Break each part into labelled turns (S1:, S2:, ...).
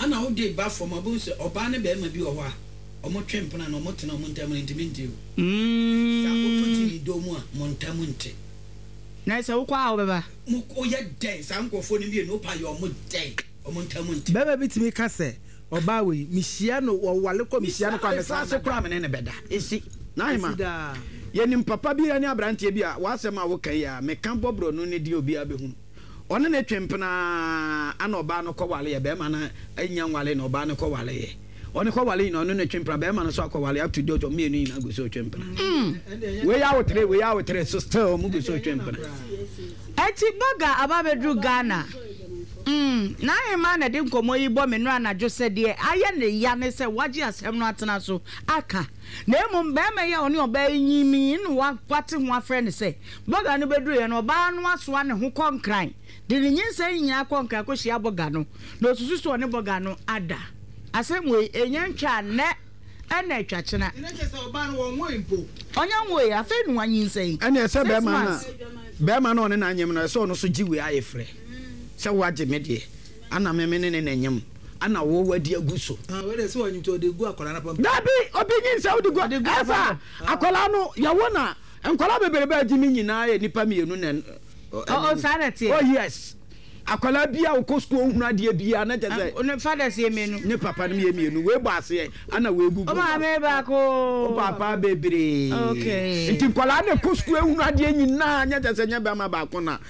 S1: ana wo dey ba from abu se oba ne be ma bi wo a omo twempena na omo tena omo ntam ntimi sa ko to timi do mu a mo ntam nte
S2: na se wo kwa a wo beba
S1: mo ko ye den sa nkofo ne bi no pa yo mo den omo ntam nte
S3: beba bitimi ka se oba we mihia no wo wale ko mihia no kwa
S1: mesa se kura me ne beda esi na hima yenim papa bi ani abrantie bi a wasem a wo kan ya me kan bobro no ne di obi abehu one ne twempena ana oba no ko wale ye be ma na anya wale na oba no ko wale ye one ko wale no ne twempena be ma no so ko wale up to date o me enu na go so twempena we ya wotre so still mu go so twempena
S2: eti baga ababedru Ghana na hima na de nkomo yi bo me no anajo se de aye ne ya ne se waje asem no atena so aka na emu be me ya oni oba nyimi no wa kwate ho afre ne se baga no bedru ye no oba no aso ne ho konkran de ne nyinsa nyina konkran ko hia boga no na osusu so ne boga no ada asem we enya ntwa ne ena twachena
S3: ina che se oba no won wo impo
S2: onya wo ya fe nu anyinsa yi
S1: ena se be ma na one na anyem na se ono so jiwe aye frɛ se waje me de ana me ne nanyam ana wo wadi aguso
S3: we dey so anyim to de gu akola na pam
S1: dabi obinyin se odi gu afa akola no ya wona enkola bebere ba jimi nyina ye nipa mienu na
S2: o sanity
S1: oh yes akola bia wo school hunu ade bia na jese
S2: ne fathers ye menu
S1: ne papa ne mienu we bo ase ana we gugu
S2: o ma me ba ko
S1: o papa bebere
S2: okay
S1: nti kola ne school hunu ade nyina nya jese nya ba ma ba ko na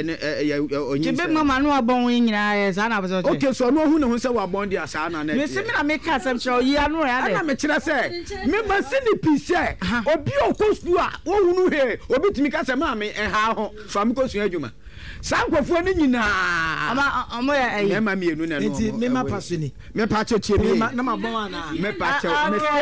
S1: onyin
S2: be mama no abon nyina ye sa na bo
S1: okay so no hu ne hu se wa bon dia sa na na
S2: me se me na me ka sam chiro yi anu ya de
S1: ana me kire se me ma se ni pise obi o school a wo hunu he obi timi ka se ma me ha ho fam ko su adwuma sankofo ni nyina
S2: ama ya
S1: me ma mienu na no
S3: enti me ma paso ni
S1: me pa cheche mi
S3: na ma bon ana
S1: me pa che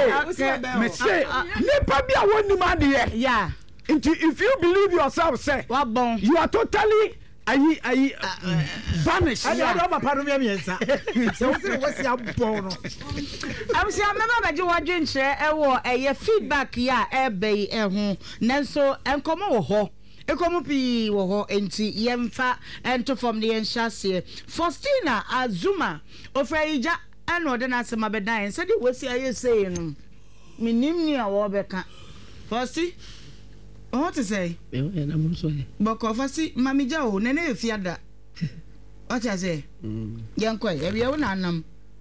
S1: me say ne pa bia woni ma de
S2: yeah
S1: if you believe yourself say
S2: wa bon
S1: you are totally ayi vanish
S3: ya do ma pa no me miensa se wo se wo si abon no
S2: am se amema baje wo dwenkyere ewo eye feedback ya ebe ho nanso enkomo wo ho ekomu pi wo ho enti yemfa ento from the enshase Faustina Azuma ofraija eno de na asema bedan se de wosi aye say no minim ni awo beka Fausti what to say
S4: na mo so
S2: boko Fausti mamija o nene efiada what you say yanko e bia wo nanam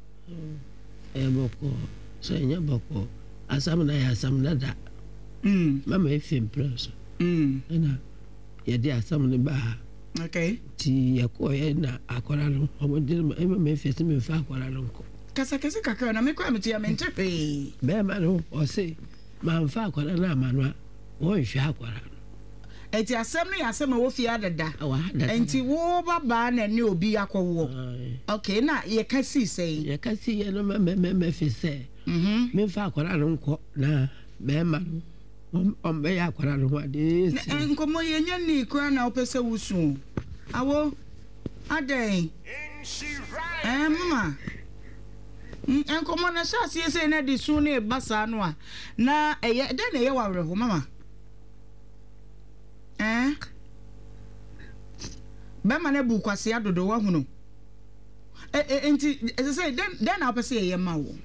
S4: boko so nya boko asam na ya asam na da mama efim plus na ya dia asam ne ba
S2: okay
S4: ti yakoye na akwara no omodire me fese me fa akwara no ko
S2: kasa kakra na me kwa me tia me ntepe
S4: be ma no o se ma fa akwara na amanwa wo hwe akwara no
S2: enti asem no yasem wo fi adada enti wo baba na ne obi akọwo okay na ye kasi sei
S4: ye kasi ye no me fese me fa akwara no ko na be ma no be ya akwara no ade
S2: nkomo ye nya ni kura na opese wusu awo adai mama nkomo na shasi ese na di su ne basa no a na eye de na ye wawre ho mama be ma na bu kwase adodo wa hunu enti ese den na opese ye ma wo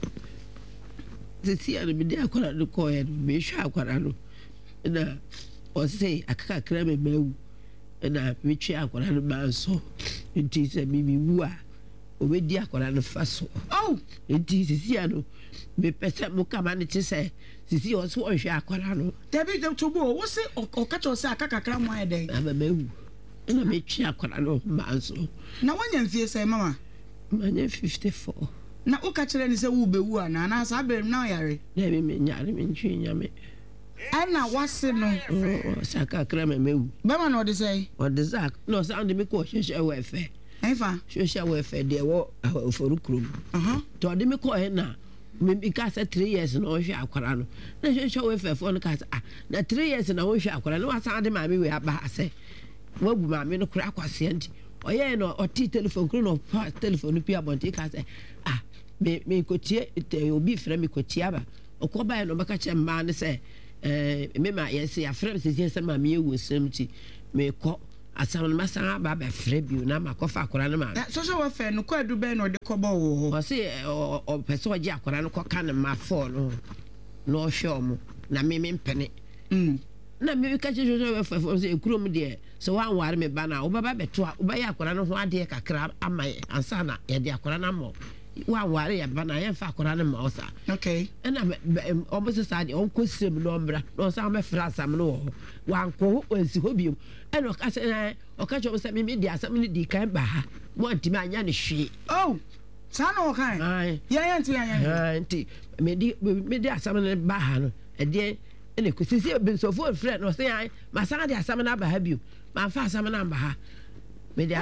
S4: titi ya bi dia akwara no ko ye me hwa akwara no na o sei akaka kra me mawu na me twa akwara no ba so nti se mi wu a o be di akwara no fa so nti titi ya no me pese mo kama ne ti se titi o so hwa akwara no
S2: debi de to bo wo se o ka cho se akaka kra mo ayeden
S4: aba mawu na me twa akwara no ba so
S2: na wanya mfie se mama
S4: manya 54
S2: na uka chere ni se wo be wu ana na sa be na yare
S4: na me nyare me ntwi nyame
S2: ana wase no
S4: saka kra me mewu
S2: be ma no de say
S4: o de zak no sound me ko hwehwe we fe
S2: enfa
S4: hwehwe we fe de wo oforu krom to de me ko he na me ka sa 3 years na o hwe akwara no na hwehwe we fe fo no ka sa na 3 years na o hwe akwara no wasa de ma me we aba ase wagu ma me no kura akwase nti oye no o ti telephone kro no telephone pi abonti ka sa me kotie obi frɛ me kotie aba okoba no baka che ma ne se me ma yes ya frɛ se se ma me ewu sem ti me ko asam no masanga ba be frɛ bio na makofa akora no ma
S2: social welfare no kwadu bɛn no de kɔbɔ wo
S4: o se o pese oji akora no kɔka ne ma fo no no hwɛ mo na me mpene na me ka che social welfare fo se ekurom de so wan ware me ba na wo baba beto a wo ba ya akora no ho ade kakra ama ansa na ye de akora na mo wa ware ya ba na ye fa akora no ma osa
S2: okay
S4: na obo sa de on kosem no mbra no sa me fra asam no wa nko wansi ho biom eno ka se o ka cho se me di asam ni di kan ba ha mo anti ma anya ne hwe
S2: sa no kan ya nti anya
S4: nti me di asam ne ba ha no e de ene ko sisi be so fo friend no se ai ma sa de asam na ba ha biom ma fa asam na ba ha media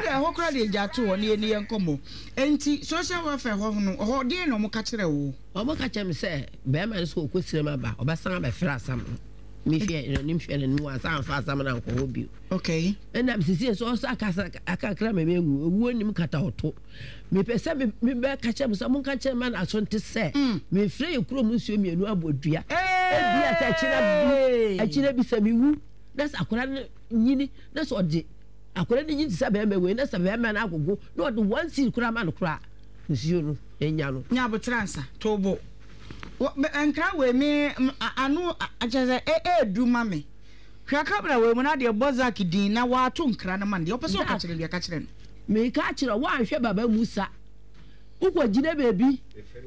S4: o mo ka kire me se be ma so ko sire ma ba o ba san ba fra asam mi hwe ni hwe ne mu asa fa asam na nko ho bi
S2: okay
S4: ena sisi so aka kra me egu wu nim kata hoto me pese me be ka kire me se mo ka kire ma na so nte se me frɛ ekuro mu nsuo mienu abodua bia ta kire bi se mi wu na sakora nyini na so de akora ni yin sa be we na sa be na agogo no de one seal kura ma no kura nsuo no enya no
S2: nya bo transa tobo enkra we me anu ajaza du mame hwa kabra we mu na de bozak din na wa to nkra na man de opeso ka kire de ka kire no
S4: me ka kire wa hwe baba Musa ukwa gine bebi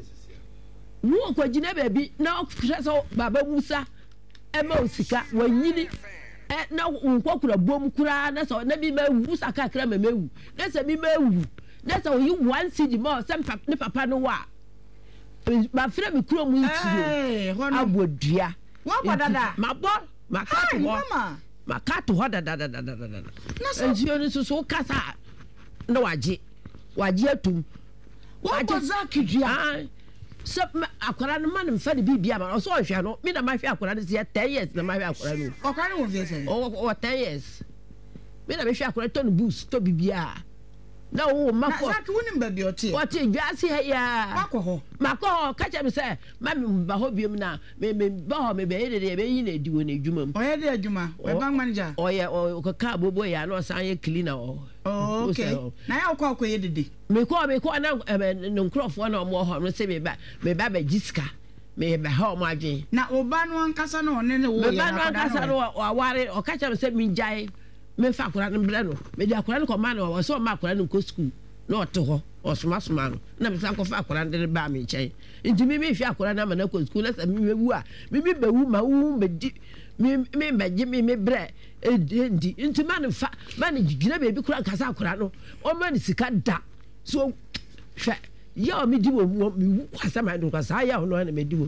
S4: wo kwa gine bebi na okra so baba Musa ema osika wanyini na nkokura bom kura na so na bi ma wu saka kra ma mewu na se bi ma wu na se yi one cd ma se ne papa no wa ba frɛ me kuro mu ntiro abodua
S2: wa badada
S4: ma bo ma ka to ho ma ka to ho dada na so ntio ni so kasa na waje atum
S2: waje zakidua so akwara no man mfa de bibia ma so hwe no me na ma hwe akwara no se 10 years na ma hwe akwara no akwara no wie say
S4: o 10 years me na me hwe akwara to no boost to bibia na wo mako
S2: na zaki wonim ba bi otie
S4: dwase ha ya mako ka che me se ma me ba ho biom na me ba ho me be de be yi na di wo na adwuma mu
S2: oye de adwuma we bank manager
S4: oye o ka bobo ya no san ye cleaner
S2: okay na ya kwa ye dede
S4: me ko na no nkrofo na mo ho no se me ba jiska me ba ha mo adwen
S2: na oba no ankasa no ne wo
S4: ya na oba no ankasa no aware o ka che me se mi jai me fa akora no bre no me di akora no ko ma no so ma akora no ko school no to ho o suma no na me san ko fa akora no de ba me nchen nti me hwe akora na ma na ko school na sa me wu a me ba wu ma wu me di me ba ji me bre ndi nti man fa man gina bebi kura kasa akora no o man sika da so hwe ya me di wo me wu kwasa man do kwasa ya no na me di wo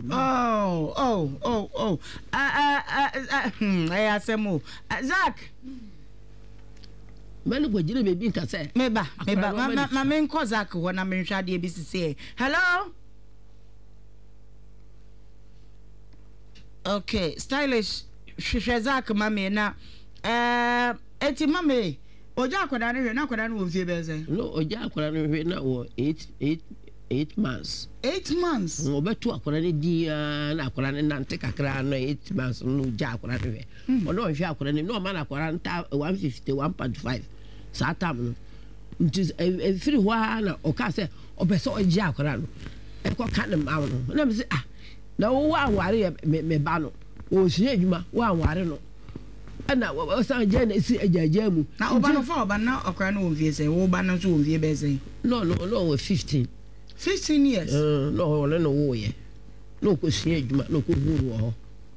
S2: asemo Zak
S4: mani go gina bebi kasa
S2: me ba ma me nko Zak wo na me hwa de bi sisi hello okay stylish Zak mame na eti mame oja akwada ne hwe na akwada ne wo mfie beze
S4: no oja akwada ne hwe na wo 8 months
S2: 8 months
S4: no beto akwada ne di na akwada ne nante kakra no 8 months no oja akwada ne hwe ono hwe akwada ne no ma na akwada nta 150 1.5 sa tam no nti free wa na o ka se obese oja akwada no e ko ka ne ma no na me se na wo wa ware me ba no o sie adwuma wa ware no ana o san je na si ajaja mu
S2: na oba no fa oba na okra no wonfie se wo ba no so wonfie be se
S4: no 15
S2: years
S4: no wo ye no ko sie adwuma no ko hu wo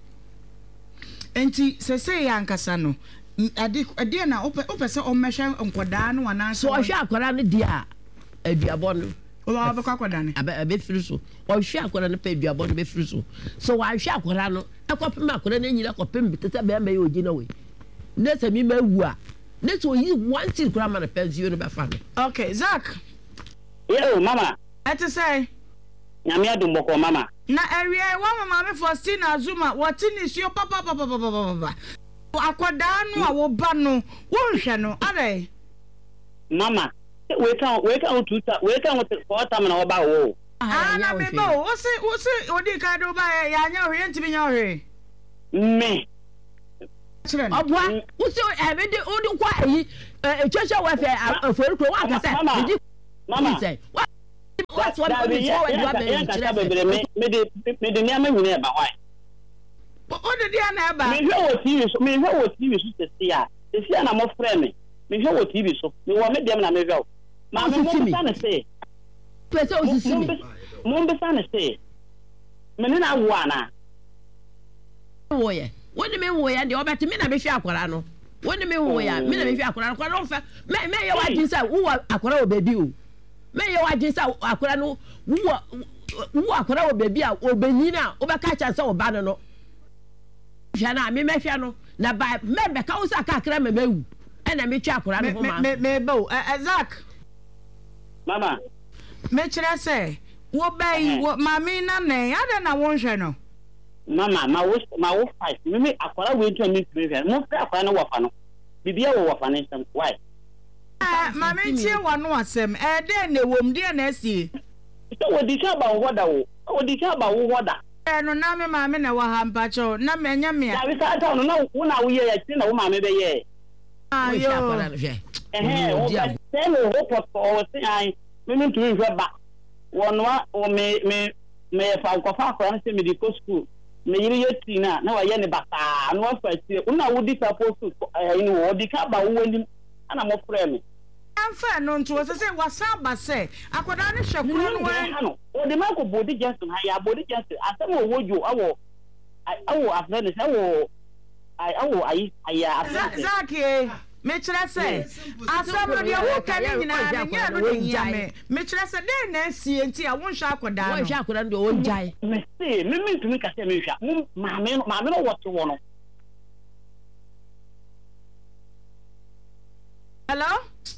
S2: enti se ya nkasa no ade na opese o mehwe nkoda no wana
S4: so o hwe akora no dia aduabo no
S2: o ba be kwakwada ne
S4: abe firi so o hwe akora no pa aduabo no be firi so wa hwe akora no akopem akora no nyira akopem bitete be ma ye ogina we na se mi ma wu a na so yi one thing kura ma na pension no be fa no
S2: okay Zak
S5: yo mama
S2: ati say
S5: nyame adumboko mama
S2: na ewie wa mama me Faustina Azuma watini sio papa akwada no a wo ba no wo hwe no are
S5: mama we can for time na wo ba wo
S2: na me ba wo se odi ka do ba ya nya hwe ntimi nya hwe
S5: me
S4: Obwa, who so every day only quiet. Church welfare for one Mama say, what's what I mean?
S2: But what did you never?
S5: Me what TV to see ya. The see na mo friend me. Me what TV so. Me wa me dem na me go. Ma me mo be say.
S4: Person o see me.
S5: Mo be say. Me na wo ana.
S4: Wo ye. When the men way and the obet me na be hwe akwara no. When the men way me na be hwe akwara no. Kwa no fa. Me ye wa gin say wo akwara o baby o. Me ye wa gin say akwara no wo akwara o baby a obenyi na obeka cha say oba no. Hwe na me hwe no na ba me be ka wo say akakra me mewu. E na me twa akwara no ho ma.
S2: Me bo Zach.
S5: Mama.
S2: Me kire say wo bai wo mami na ne ada na wo hwe no.
S5: Mama, my wife fight. Me akwara we to me to mo akwara no wafa no. Bibia wo wafa no nsem. Why?
S2: Mami tie wano asem. De na wom de na asie.
S5: So we di ka ba wo da wo. We di ka ba wo da.
S2: No na me mami na wa hampa cho. Na me nya me.
S5: Ya we ka ta no na wo na wo ye ya ti na wo mami be ye.
S2: Ayo.
S5: Wo ba se no ho pot o se ai. Me to me ba. Wonwa o me fa ko fa ko se medical school. Me yiri yeti na wa ye ne bata no fa tie una wudi suppose ni wo di ka ba wo ni ana mo frɛ me
S2: amfa no nto se wasan ba se akoda ne hwekuro no
S5: wa o de ma ko body Johnson ha ya body Johnson asem wo wojo awo afre ne se wo awo aya
S2: Zaki me kyerɛ se asem no de wo ka ne nyina ne nya no de nya me kyerɛ se de na asie nti a wo hwa akoda no
S4: wo hwa akoda no wo njai
S5: me se me tumi ka se me hwa maame no wote wo no.
S2: Hello?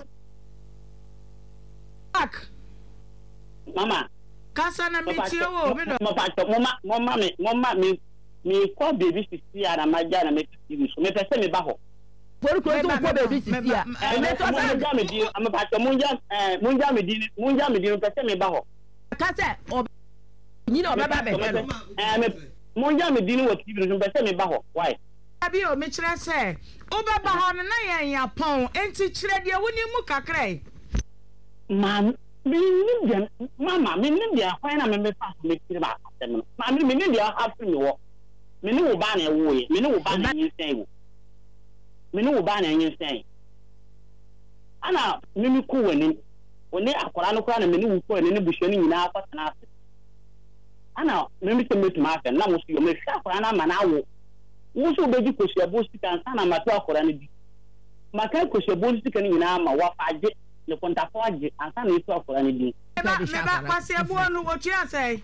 S2: Back.
S5: Mama.
S2: Kasa na meti wo me do.
S5: Mama me ko baby sisi ana maja na me tv so me pese me ba ho.
S4: For ko to ko baby sisi a.
S5: Me to sa maja me di am ba to munja me di pese me ba ho.
S4: Kasa o ni na obaba be he no.
S5: Me munja me di no tv so pese me ba ho. Why?
S2: Abi o me kire se obaba ho no na yen yapon enti kire de woni mu kakrai.
S5: Mama, me nim dia kwan na me fa me kire ba asem no. Ma me nim dia afi me wo. Me ne wo ba na wo ye. Me ne wo ba na yin sen wo. Me ne wo ba na yin sen. Ana me ku wani. Woni akwara no kwa na me ne wo ko ne buhwe ni nyina akwa na ase. Ana me se metuma afa na mo so yo me hwa akwara na ma na wo. Wo so beji kosia bo sika nsa na mato akwara ne bi. Maka kosia bo sika ni nyina ma wa faje. Le kontakto aje ansa na isu akwara ne bi.
S2: Me ba kwase abo no wo tua sei.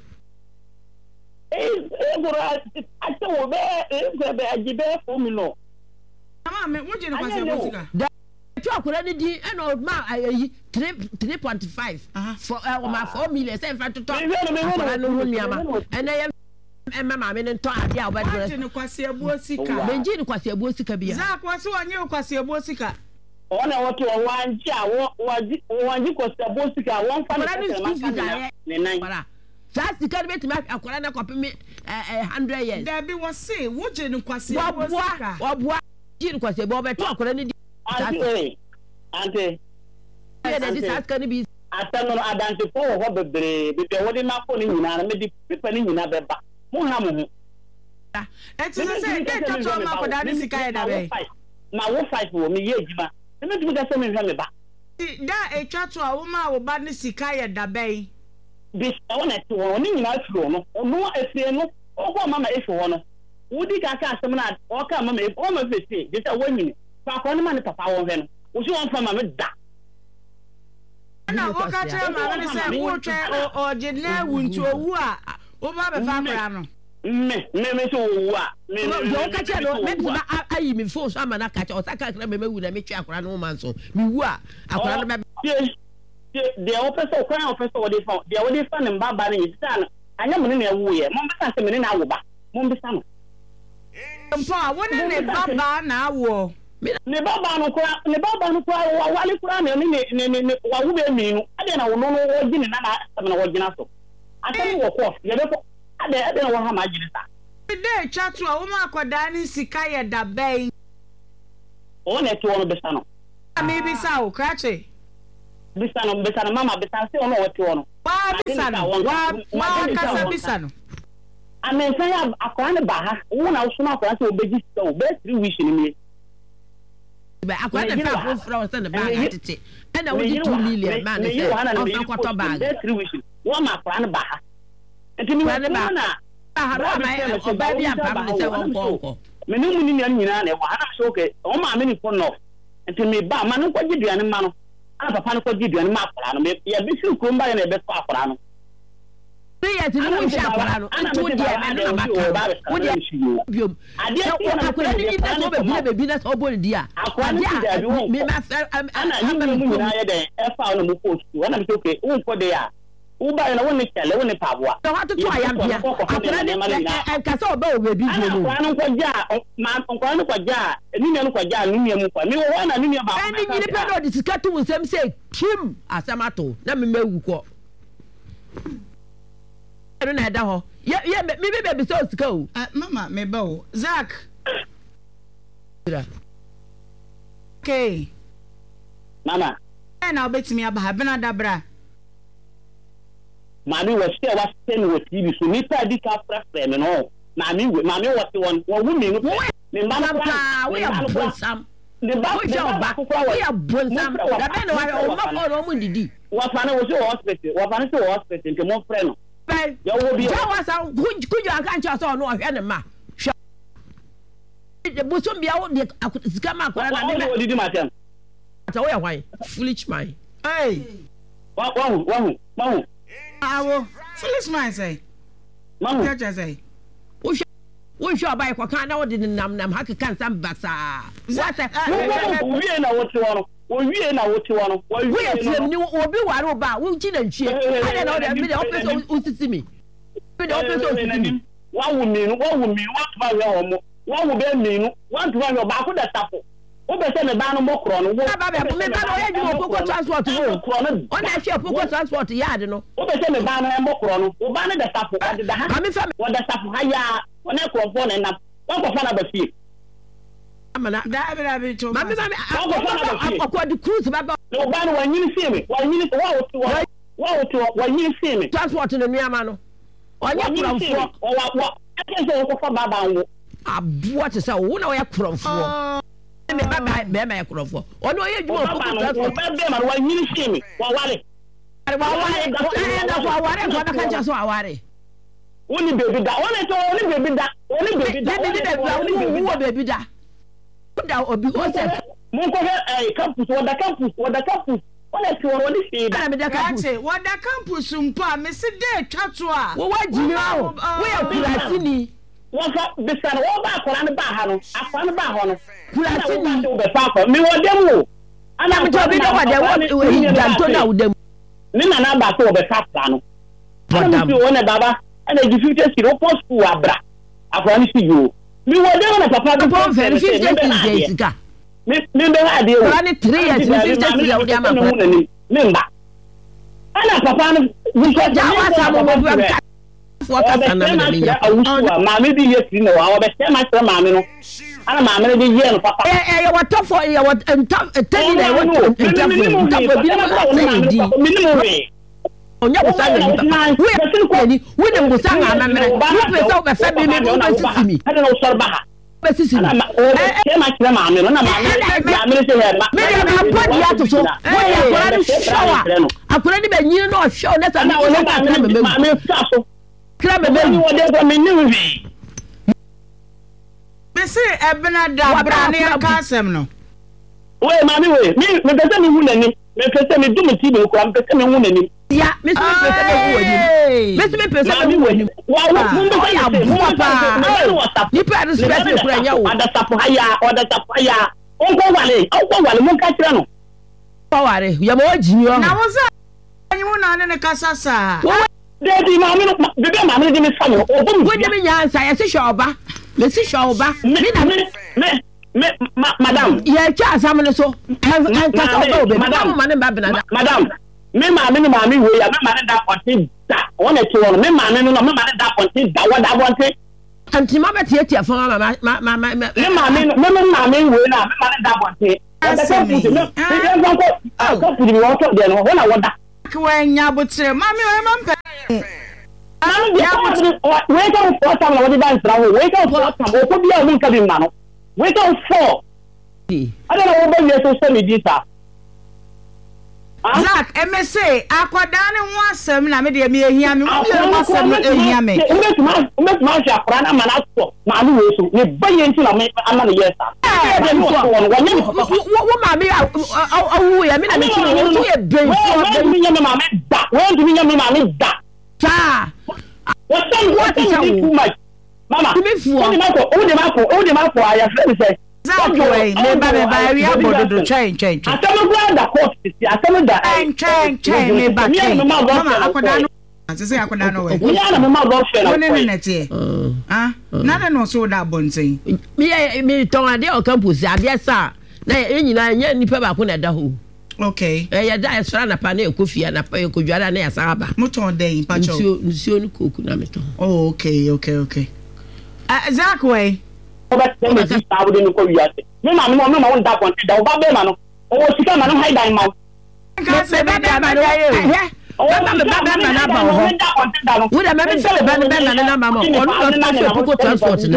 S5: Gora ate wo be ajibe for me no.
S2: Mama me wo je no kwase abo sika.
S4: Tu akwara ne di e no ma ayi 3.5 for ma 4 million say fa to akwara no ho niama ene ye mama me nto ade a obedre.
S2: Wo je no kwase abo sika.
S4: Benji no kwase abo sika bia.
S2: Za kwase wonye kwase abo sika.
S5: Ona woto wanji a wanji kwase abo sika won fa na ne nan.
S4: That the can make akwara na copy me 100 years.
S2: There be was say wo je no kwase abo sika.
S4: Obwa ji no kwase abo beto akwara ne di.
S5: Ante.
S4: Yeah, this has can be.
S5: Atano adante po ho bebre wodi ma ko ni nyina na me di pepa ni nyina beba. Mo ha mo ho.
S2: Enti say dey to ma ko da ni sika ya da be.
S5: Ma wo fight wo me ye ejima. Me tumi ka se me hwa me ba.
S2: Da etwa to a wo ma wo ba ni sika ya da be.
S5: Bis wona ti wo ni nyina afiro no. No afie no. Ogo mama efi wo no. Wodi ka ka asem na o ka mama e o ma fete. Je say wo nyini. Fa ko ni ma ni papa wo hwe no. Wo si won fa ma me da.
S2: Na wo ka tell ma me say wo twe o je na wuntu owu a wo ba be fa akra no.
S5: Me so owu a. Me
S4: wo ka tell no me ba ayi me phone so ama na ka tell o saka akra me mewu na me twe akra no man so. Me wu a akra no be
S5: de officer kwan officer wo dey fa. De wo dey fa ne mbaba na yisa na. Anya mo ne na ewu ye. Mo be sa se me ne na awo ba. Mo be sa no.
S2: Mpa wo ne baba na awo.
S5: Ne baba no kwa wa wale kura ne wa wu be mi no ade na wo no wo gine na na wo gina so ate wo ko ye be ko ade na wo ha ma gine sa
S2: de twa to a wo ma akoda ni sika ye da ben
S5: o na ti wono besa no
S2: ami bisa o krache
S5: besa no mama besa se ono wote wono
S2: wa bisa no wa kasa bisa no
S5: amen ya akwa ne ba ha wo na usuma akwa se obeji so be 3 wish ni mi
S4: ba akwa ne pa from stand ba atete and I want 2 million man say of quarter bag
S5: 3 wish wo ma akwa ne ba ha enti mi wa na
S4: ha ma ba bi apam ne se won ko
S5: me no mu ni nyina na wa na so ke o ma me ni fo no enti me ba ma no ko giduane ma no ana papa no ko giduane ma akwa no me ya bi fi ko mba na be fa akwa no
S4: ya ti no sha akwa no to dia me no ma ka wo dia biom ade akwa ni na so be na so bo dia
S5: akwa ni dia bi wo me ma ana ni mu nyina ye den e fa no mu ko su ana me so ke wo ko de ya uba na woni kele woni pabua
S4: to hatu to ayambia akra de ka so ba o be bi
S5: no kwa no ko ja ma kwa no ko ja ni ne no ko ja ni ne mu kwa mi wo na ni ne ba
S4: ni ni pe do disikatu nsem se kim asamato na me mewu ko ero na da ho ye mi be so sika o
S2: mama me ba o Zach okay
S5: mama
S2: na obetimi aba ha bena dabra
S5: mami wa se wa sen wa TV so ni pa di ka frafre me no mami wa se won wo wu mi no me ma na
S4: we are bonsam
S5: the back
S4: we are bonsam da be no wa ma ko mu didi
S5: wa fa na wo se hospital nke mo frɛ no
S4: ya wo bi ja wa sa kuju aka ncha so no hwɛ ne ma de bosom bia wo de sika ma akora na
S5: de wo didi matem
S4: ata wo ya hwan foolish man
S2: hey
S5: wa
S2: awo foolish man say
S5: mamu
S2: ya say
S4: wo hwe obai kwa kan na wo de nam ha kan sam basa what
S5: wie na wo ti wono
S4: we ni obi ware ba wo ji na ntwie ade na wo de bi de opeso usisi mi bi de opeso usisi mi
S5: wa wo minu wa tuma we omo wa wo be minu wa tuma we ba ko da tapo o be se me ba no mokro no wo
S4: ba be me ba no ye ju poko transport wo o na she poko transport yard no
S5: o be se me ba no mokro no o ba ne da tapo ade da ha wo da tapo ha ya wo na krofo na na wo ko fa na ba fie
S2: amana da bi to
S4: mami akwa di cruise baba
S5: no ba no wanyini fie me wanyini wa nyini fie me
S4: transport no nuama no onye krofo
S5: wa ake se wo ko fa baba wo
S4: aboa te se wo na wo ya krofo me baba be ma ya krofo ono oye djuma ko transport
S5: be ma wa nyini fie me wa wale
S4: ko da kan ja so aware
S5: woni baby da woni to woni baby da
S4: wo baby da da obi o se
S5: mun ko campus wada campus wala ti woro ni fi da
S2: me da campus wada campus mpa me se de twato a
S4: wo wajini o wo ya kuratini
S5: wo fa bisana wo ba akora ne ba ha no akora ne ba ho no
S4: kuratini
S5: wo be fa ko mi wo dem wo
S4: ana mi to bi de wada wo janto na wo dem
S5: ni na ba to wo be fa fra no ana mi wo ne baba ana gi 50 kilo post school abra akora ni si yo mi wo dem na papa bi
S4: po 50 sika
S5: mi be ha de wo
S4: ani 3 years 50 sika wo dem akora
S5: mi mba ana papa no mi ko
S4: ja wa sa mo bo am ka fo ka sana me nya
S5: maame bi yesi no wa be se ma sere maame no ana maame bi ye no papa
S4: ya wa tofo ya wa tani na wa tofo bi na wa di
S5: minimum we
S4: onya busa ni we ne busa nga na mere we pesa o be fa bi me o be sisi mi
S5: ana no sorba ha
S4: be sisi mi
S5: se ma sere maame no na maame se he ma
S4: me ya pa di ato so we ya akora ni shower akora ni be nyin no show na sa na o na ka me
S5: maame sa so
S4: kra me be
S5: wo de ko minimum we
S2: me se ebena da bra ne aka asem no
S5: we maame we me pesa mi hu nani me pesa mi dum ti be ko am pesa mi hu nani
S4: ya me se pesa me hu ani me se pesa me hu ani
S5: wa mun be ya bu
S4: papa ni pa respect me kura nya wo
S5: ada tapo haya onko wale mun ka tira no
S4: paware ya mo jini o
S2: na wo za anyi wo na ne kasa sa
S5: dedi maame no bebe maame di me fa no obum
S4: wo de me nya ansa ya se shoba me se shoba
S5: me madam
S4: ya cha asam no so an kasa o be madam ma ne ba bena
S5: madam me maame no maame we ya me maame da konti da wona ti wono me maame no me maame da konti da wada bonte
S4: anti ma betia fa ma
S5: me maame we na me ma da bonte ko pudi wo to de no na woda
S2: kwa nya botre mami we mampe
S5: we ka for time na wo dance ra we ka for time ko bia mun ka bi ma no we ka for ada na wo ba yeso se me di sa
S2: Zach, MSA, akwada ne ho asem na me de me ehia me mo bi mo asem no ehia me.
S5: Ma sha krana mana so ma lu we so ne baye nti na me ama ne yesa.
S4: Wo ma me awu ya me na me chi wo ye ben so
S5: me nyame ma me da. Wo nti me nyame ma me da.
S2: Cha.
S5: What is too much? Mama. O de ma ko aya friend say.
S2: Zach way, me ba we abodo chain.
S5: Asem go da court ti asem da.
S2: Chain me ba. Mama akwada no. Asese akwada no we.
S5: We ya na me ma go share na.
S2: Woni ne tie. Na no so da bonten.
S4: Me ton ade o campus ade sa. Na enyina nya nipa ba ko na da ho.
S2: Okay.
S4: Ya da esra na pa na ekofia na pa ekodwara na ya saba.
S2: Moton den pacho.
S4: Nsuo no koku na meton.
S2: Oh, okay. Zach way.
S5: But then we see how they go yet. Me ma won da konti da oba be ma no. O sika ma no hide dan ma.
S2: Ka se be da ma da ye.
S4: O ba me ba na ba ho. Wo da me be se be na na ma mo. O no no public transport na.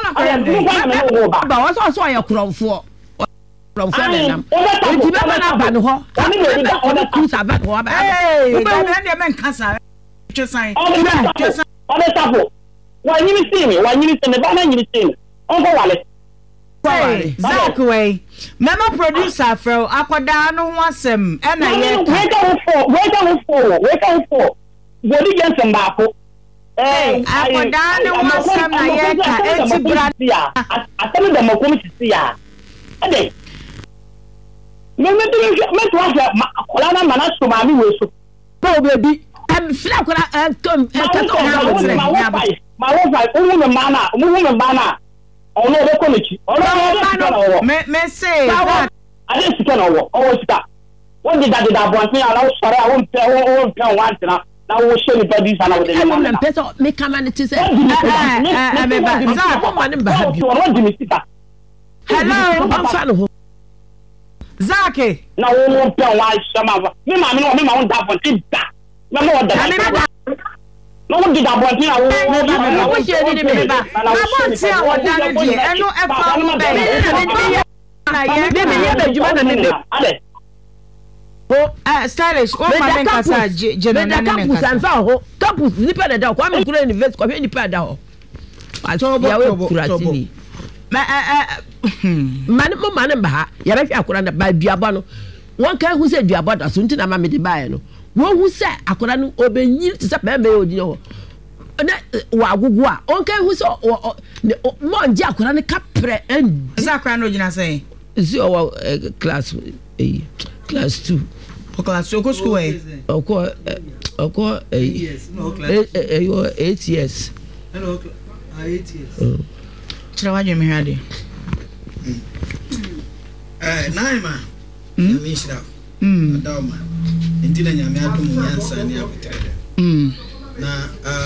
S4: Ba wo so ya kuromfo. Kuromfo na nam. Enti be na ba no ho. Ani me da o da tu sa ba ho ba.
S2: Wo ba na me nkasa. Chesan.
S5: O be sapo. Wa nyimi see me ba na nyimi see me. Uncle Wale.
S2: Zach way. Mama producer fro akwada no ho asem e na ye ka.
S5: We can for. Body Jensen ba ko.
S2: Akwada no ho asem na ye ka enti brad.
S5: Atami da makom sisi ya. Ade. Me to afa akola na mana so ma mi we so.
S4: Ko bebi. Fila akola tom
S5: ma wo fa umu me mana. Oh no, they call it.
S2: Me say that.
S5: I didn't sit on our star. What did that want me? I sorry, I won't tell one now. Now we'll show you this and I
S4: will make a man to say,
S2: hello, Zaki.
S5: Now we won't tell why some of me, my own dad for that. No one did that one thing. I
S2: wish you didn't remember. I want to see our daddy. I know if stylish. Oh, my campus, general campus and found campus. Nipper the dog. I'm going to invest. Come in the pad. I told you, man, Baha. Yarak by Biabano. One guy who said you about us, Suntina Mammy de Bayano. Wọ́n hu sẹ́ akọ̀dá no ọbẹ̀nyí ti sẹ́ bẹ́ẹ̀ òdi yẹ hɔ ẹ̀nẹ́ wà agogo a ọ̀nkẹ́ hu sẹ́ mọ̀ njẹ́ akọ̀dá no kapẹ̀rẹ̀ ẹ̀ndì. ẹ̀sẹ̀ akọ̀dá no gyina sẹ́yìn.
S4: ẹ̀sẹ̀ ọwọ́ class 2.
S2: ọ̀ class 2 ọkọ̀ school ẹ̀.
S4: ọkọ̀ 8 years.
S2: kyerɛ w'adwene mi hwɛ ade.
S1: Naima. Mi hyira. Adawma. Nti na nyame adom nyansa ne abotere. Na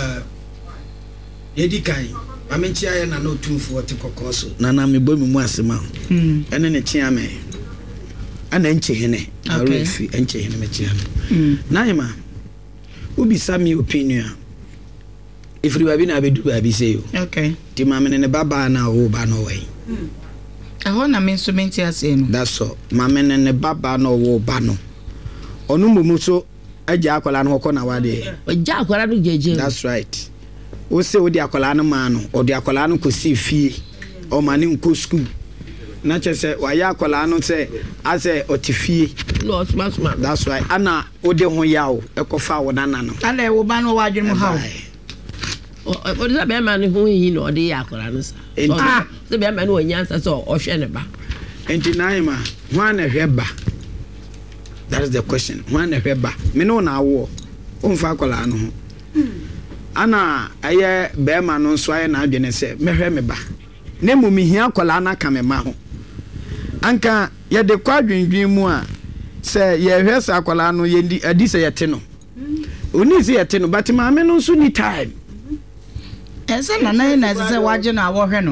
S1: yedi kan amenchi aye na no tumfo te kokko so na mebo mi mu asema ene ne chia me ana nche hene arefi nche hene me chia Naima ubi sami opinion ifri babi na bedu babi say
S2: okay
S1: ti mamene ne baba na wo ba no wai
S2: aho na me nso menti ase no
S1: that's all mamene ne baba na wo ba no onu mumu so aja akola no ko na wade
S4: aja akola no jeje
S1: that's right o se odi akola no ma no odi akola no ko si fie o ma ni nko school na chese wa ya akola no se ase otifie
S4: no smart
S1: that's right ana odi ho yawo ekofa wo nana no
S2: ana e wo ba no wa adwene mo hawo
S4: o de be ma ni ho yi no odi ya akola no sa se be ma ni onyansa so o hwe ne ba
S1: enti Naima ho na hwe ba. That is the question. When a reba, me no na wo. Fakola no. Ana aye bema no so aye na adwene se mehwe me ba. Na mu mi hia kola na ka me ma ho. Anka ye de kwa dwendwen mu a se ye hwe sa kola no ye adi se ye te no. Oni se ye te no but ma me no so ni time.
S2: Ese na na se waje na wo hwe no.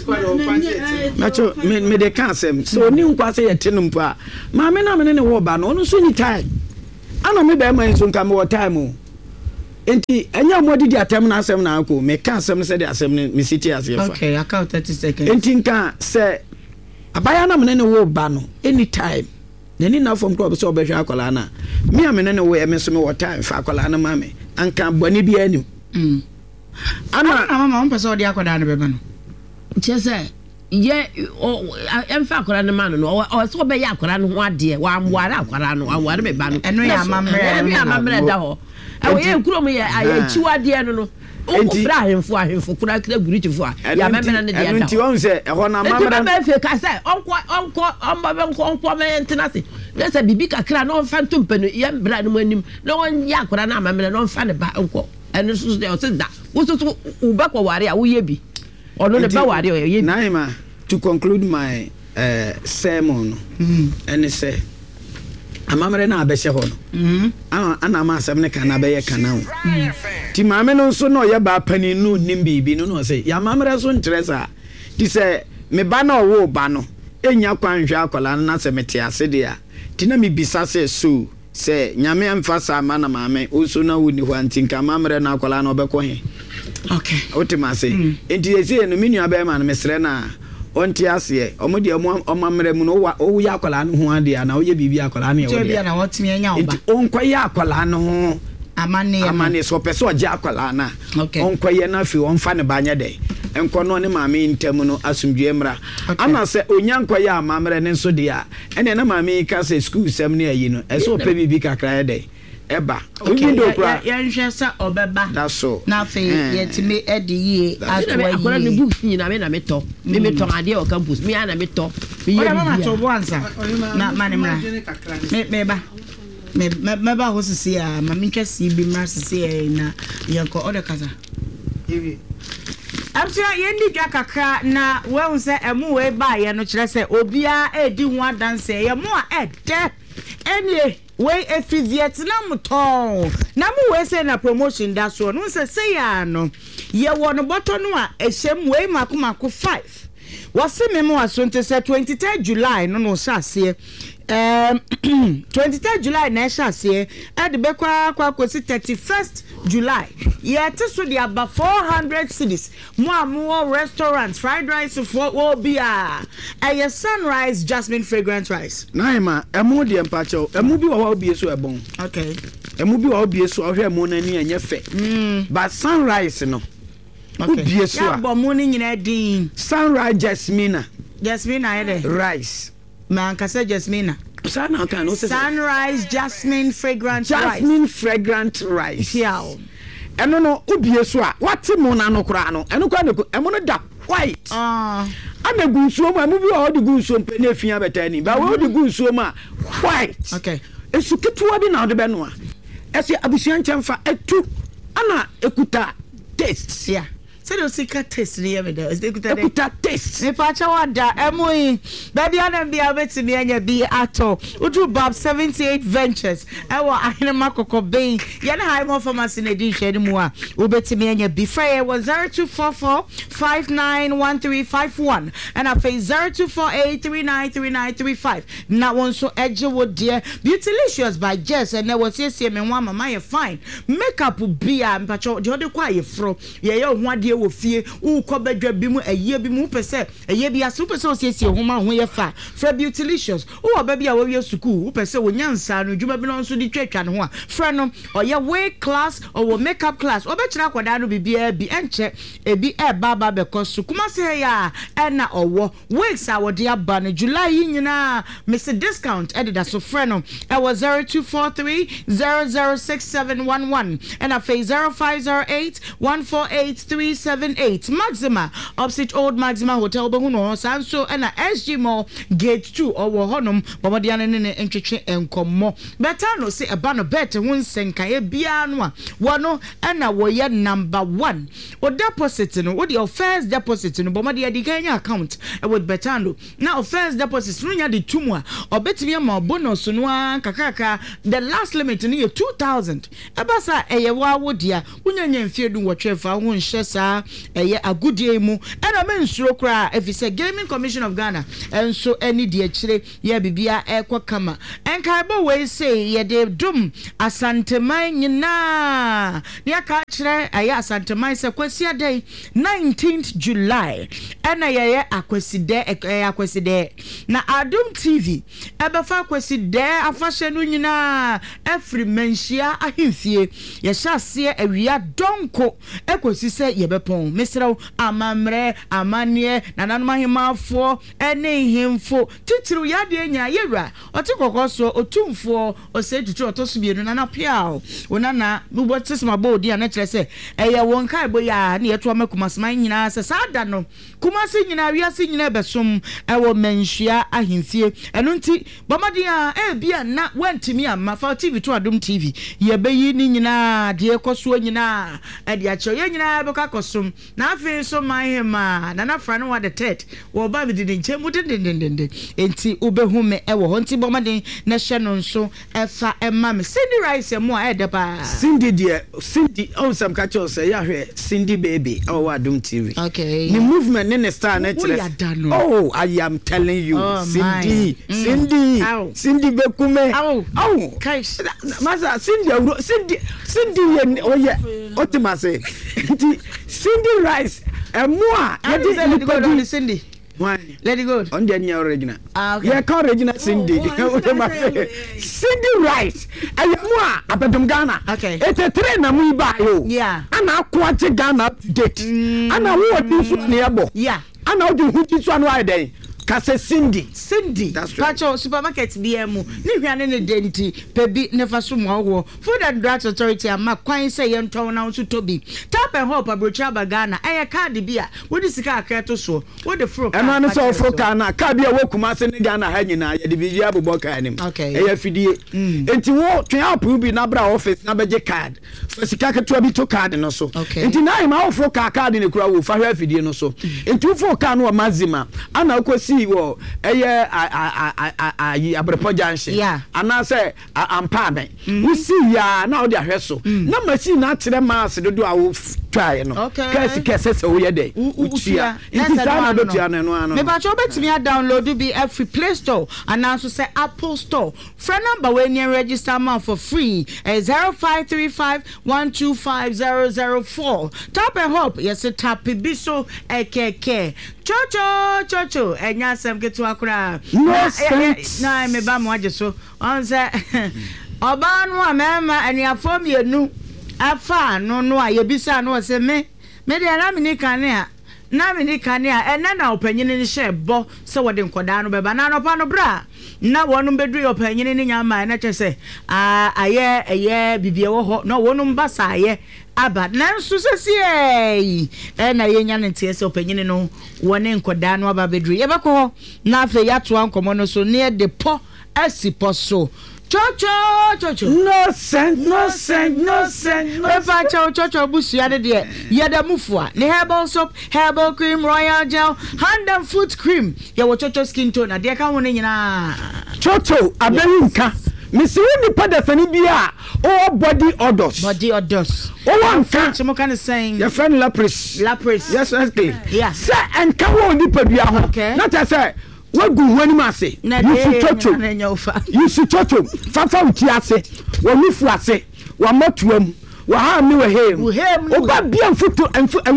S1: Macho me de kan asem. So oni nkwa se yete no mpo a. Ma me na me ne wo ba no no so ni time. Ana me be man so nka me wo time o. Enti anya mo didi atem na asem na anko me kan asem se de asem ne me city asem fa.
S2: Okay, account 30 seconds.
S1: Enti nka se abaya na me ne wo ba no anytime. Nani na from club so obehwa akola na. Me a me ne wo e me so me wo time fa akola na ma me. Anka boni bi anim. Ana
S2: mama on pese odi akoda na beba no.
S4: Chese ye emfa akola na ma no o so be ya akola no ho ade wa amware akola no aware be ba no.
S2: Eno ya amamre
S4: da ho. E ye kurom ye achiwade no. Enti fra ahemfo kura kira guritifo a ya memena ne dia da.
S1: Enti won se e ho na mamra
S4: me fe ka se onko me entenase. Na se bibi kakra na on fa ntompe no ye mbra no anim na on ya akora na mamena na on fa ne ba onko eno so de o se da wo so ubekwa ware a wo ye bi ono ne ba ware o ye
S1: naima to conclude my sermon and say amamre na abehye ho no ana ma asem ne kana be ye kana ho ti maame no so no ye ba pani no nim bibi no no say ya amamre so ntresa ti say me ba na wo ba no enya kwanhwe akola na se mete ase de a ti na me bisa se so se nyame amfa sa ma na maame o so na woni ho antinka amamre na akola na obekọ he
S2: okay
S1: otima say enti ese no menu aba ma na mesre na onti ase omode omamre mu no wo ya akola no ho ade na wo ye bibi akola na ye wo
S2: de na wotimi anya oba
S1: enti onkoye akola no ho amane so pese oje akola na onkoye na fi onfa ne banya de enko no ne maame ntam no asumdue mra ama se onyankoye amamre ne so de a ene na maame ka se school sem ne ayi no eso ope bibi kakra de eba obi do kra
S2: ya nhwe sa obeba
S1: that's so
S2: na fe yetime edi yi
S4: atwa akora ne book nyina me na meto me meto ade o campus me ana meto me ye
S2: mama to bo ansa na mane mra me ba me ba ho sisi a mama ntwasi bi mra sisi na yanko ode kaza Amsia yendi dwa kakra na wehu se emu we ba ye no kire se obia edi ho adanse ye mo a ede enie we efi Vietnam ton na mu we se na promotion da so no se ya no ye wo no boto no a ehyem we makomako 5 wase me mo asonte se 23 July no sase 23 July na sase e de bekwa kwakosi 31st July yet so the about 400 cities more restaurants fried rice for obia a Sunrise Jasmine fragrant rice
S1: naima emu de empacho emu bi wo obie so ebon
S2: okay
S1: emu bi wo obie so ohwe emu na ni anye fe but Sunrise no obie so
S2: ya bo mu ni nyina din
S1: Sunrise Jasmine
S2: ede
S1: rice
S2: man ka say Jasmine
S1: sana kan o say
S2: Sunrise Jasmine fragrant rice
S1: Jasmine fragrant rice
S2: yeah
S1: eno no obie so a wate mo na no kra no eno kwa emo no da white ana gunsuo ma mu bi o de gunsuo mpe na afia betani ba wo de gunsuo ma white
S2: okay
S1: esu ketewa bi na o de be no a ese abusuan chamfa etu ana ekuta taste
S2: yeah say the secret taste ni ever there
S1: ekuta taste
S2: me pa cha wada emoi baby ana bia betimi anya bi ato udu Bob 78 Ventures ewa ahina makoko ben ye na high more pharmacy na di hwe mu a ubetimi anya bi frey was 0244591351 and I face 0248393935 na won so eje wo dear Beautylicious by Jess and there was yes me one mama you fine makeup bia mpacho de ode kwa ye fro ye ye ho ade wo fie u ko badwa bi mu eye bi mu pese eye bi aso pese o siesie ho ma ho ye fa fra Beautylicious o ba bia wo ye school u pese wo nyansa no djuma bi no so di twetwa ne ho a fra no o ye way class or makeup class o be kira kwada no bibia bi enche ebi e baba be koso kuma se ya e na owo weeks a wo de aba no July nyina Mr discount edida so fra no e was 0243006711 and a phase 0508148378 Maxima opposite Old Maxima Hotel Behuno Sanso and a SG Mall Gate 2 or Honum Bomadiana Entry and Commo Betano say a banner bet and one senka e bianwa wano and a warrior number 1 or deposit in what your first deposit in Bomadia di Kenya account with Betano now first deposit Nunya di Tumwa or Betimia bonus Sunwa Kakaka the last limit in year 2000 Abasa Ewa Wodia Unya Fear do what Trefa won't share saa ɛyɛ agudie mu ɛna me nsuro kra efise Gaming Commission of Ghana enso eni de akire ye bibia ekɔ kama enkaebo we say ye de dum asanteman nyina ne aka kire aye asanteman se kwasi adai 19th July ɛna ye akwaside na Adum TV ebefa akwaside afahye no nyina every menhia ahemfie ye hyase awia donko ekosi se ye bepon mesrew amamre amanie nananom ahemafo ene hemfo titiru yade nya yewra otikokɔso otumfo osetutu otosubienu nana piao onana mubotesma bodi ana kyerɛ sɛ ɛyɛ won kai boya na yeto amakumasman nyina sɛ sada no kumase nyina wiase nyina besom ɛwɔ menhia ahemfie ɛno nti bomadia bia na wantimi amma fa TV to Adum TV yebeyi ni nyina de ekoso nyina de akyerɛ ye nyina beka kosom na afi so mahema nana fra no wa the third wo ba bi de nchemu de enti ubehu me ewo ho nti bomaden na hye no nso efa ema me Cindy Rice mo a edeba Cindy
S1: on some catch us say ya Cindy baby Adum TV.
S2: Okay.
S1: The movement in the star na oh, I am telling you, Cindy Cindy bekume
S2: Kais
S1: masa Cindy oh yeah otimase Cindy Rice moi
S2: Cindy.
S1: Why?
S2: Let it go.
S1: On the new original.
S2: Okay.
S1: Yeah, call original Cindy. Cindy Rice. And moi, abetum Ghana.
S2: Okay.
S1: It's a train na mu ba yo.
S2: Yeah.
S1: And I quite Ghana date. And I want this one nearby.
S2: Yeah.
S1: And I do who this one why day. Kase Cindy.
S2: That's right. Pacho supermarket BM. Ni hwane ne denti pebi nefa so mo wo. Food and Drug Authority ama kwan say ye nton na so tobi. Tap and hope abrocha ba Ghana. Eye card bia. Wo di sika aketo so. Wo de fro.
S1: Eno ne so fro ka na ka bia wo kumase ne Ghana ha nyina ye de bia bobɔ ka anim. Eye fidie. Enti wo twen approve bi na bra office na beje card. Fa sika keto bi to card no so. Enti na im ma wo fro ka card ne kura wo fa hwa fidie no so. Enti wo fro ka no mazima. Ana kosi wo eye abrepo junction ana say ampa me we see ya na o de ahwe so na machine na kire mass do a wo try no kese se wo ye dey utia na do tia no ano me
S2: ba cho betimi download bi every Play Store and also say Apple Store phone number we near register man for free 0535125004 tap and hope yes tap biso ekeke chocho enya sem ketu akura na me ba mo age so on say oba no amema aniafo mienu afa no a yebisa no se me de na mini kanea ena na opanyine ni hye bo se wode nkoda no beba na no pa no bra na wonu bedu opanyine ni nyama na kyese aye bibie wo ho na wonu mbasa aye aba na nso sesi na yenya ne tie se opanyine no wone nkoda no aba bedru ye beko ho na afa ya to ankomo no so ne de po asipo so chocho no sense efa chocho busia de ye da mufua ne herbal soap herbal cream royal gel hand and foot cream ye wo chocho skin tone na de ka won nyina
S1: chocho abeni nka misi woni pada fani bia o body odors o wanka
S2: chimo kan saying
S1: your friend lapris yes exactly
S2: yeah
S1: say enka wo ni padua ho na ta say wagu huani mase you should chocho fafa uti ase wa mifu ase wa motuam wa ha mi we hem oba bia mfuto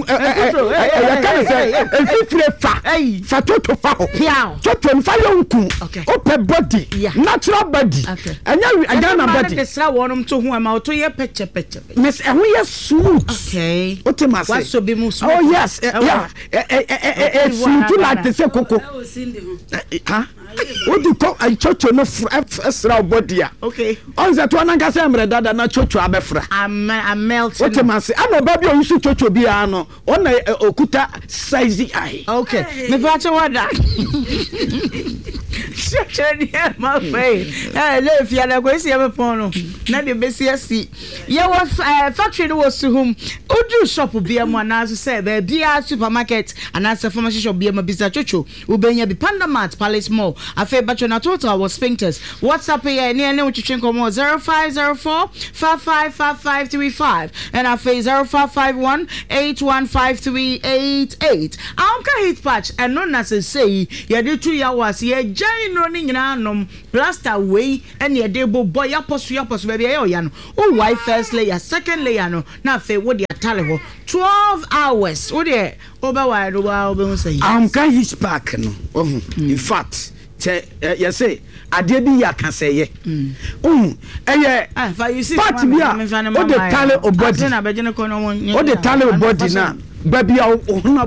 S1: fa toto fa ho toto mfa yonku ope body natural body anya agana body
S2: the sra wonum to ho ama to ye peche
S1: miss ehun ye smooth otemase
S2: what so be mu smooth
S1: oh yes yeah simple like the say koko ha what do call a chocho no sra body
S2: okay
S1: on that one nka say mre dada na chocho abefra
S2: I'm melting
S1: what am I say ano ba bi o yusu chocho bi ano on na okuta size ai
S2: okay me pa che wada Church, my face. If you are going to have a porno, not the best. You was factory was to whom Udu shop will be a one as say, be a supermarket and as a pharmacy shop be a business chocho. Ubenya be Panda Mart Palace Mall. I feel but your total was sphincters. What's up here? Near no chicken more 0504 555535 and I face 0551 815388. I'm hit patch and none as say, you do 2 hours, ye giant running in plaster way and ye debo boy yapos baby. Oh, why first layer, second layer, no, now say what you tell 12 hours. What there? Over wide, over say.
S1: I'm can his back, no. In fact, you say, I did be ya can say, yeah.
S2: You see,
S1: but be a the tally of body, or the tally of body now, baby, oh,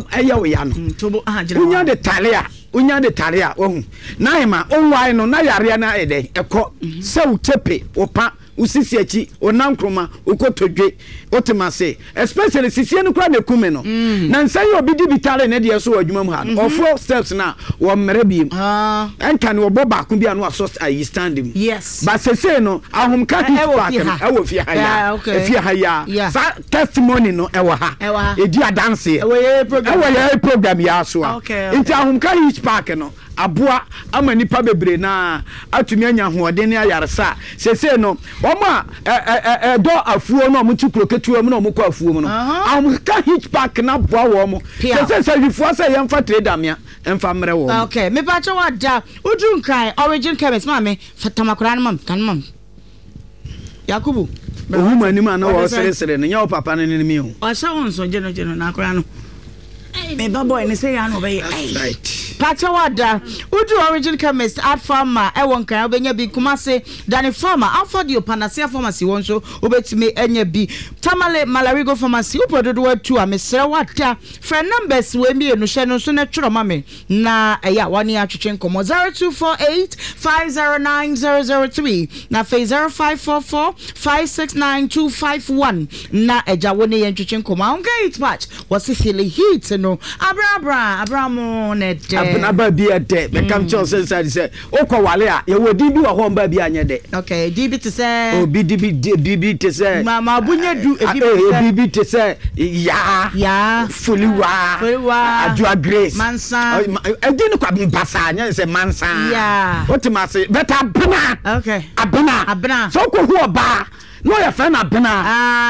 S1: Unya the talia, Unya the talia, oh, Naima, oh, why no, Nayariana a day, a cock, so tepe, or pa. Usisiachi onankroma ukotodwe otemase especially sisi no kra na kume no na nsan ye obi di bitale na de so adwuma mu ha no 4 steps na wo mmere biem enka ne obo ba ko bia no aso ayi standing
S2: yes
S1: but sese no ahom ka di park no ewo fi ha ya fi ha ya sa testimony no ewo ha edi adanse ewo ye program ya so a nti ahom ka each park no aboa ama nipa bebre na atumi anya hoɔden ne ayaresa sese no oma do afuo no mo tukroketu no mo kɔ afuo mo no am ka hitch park na boa wo mo sese servifo se yemfa trader mea emfa mre wo
S2: okay me pa che wada udu nkran origin chemist mame fatamakura no mam kan mam Yakubu
S1: ohuma anim ana wo sere ne nya wo papa ne ne mi ho
S2: o sha won so jeno na akura no me babo ni say ya no be
S1: right
S2: Patawada, Udu origin chemist at farmer, Ewon Kaya, Benya B. Kumase, Danny Farmer, Alpha Dio Panacea Pharmacy, one so, Ubet me Enya B. Tamale Malarigo Pharmacy, Upo the word to a Miss Wata, friend numbers, Wemby and Nushano Sunatra Mame, na ya 1 year Chichenko, 0248 509003, na Face 0544 569251, na Ejawani and Chichenko, Mount Gate Patch, was Sicily heat, no, Abramo, net.
S1: Abna be a day, me come to say Oko Wale, you would be a home baby anya day. Okay, DB to say, oh, BB to say, Mamma Bunya do a BB to say, ya, fully wa, do a grace, Mansa, I didn't come in Bassania, say Mansa, yeah, what am I say? Better Abna, okay, Abna, so who bar, no, your friend Abna,